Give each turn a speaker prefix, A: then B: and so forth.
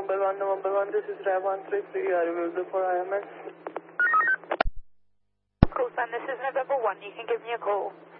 A: November 1, this is Rev 133, are you available for IMS?
B: Call sign, this is November 1, you can give me a call.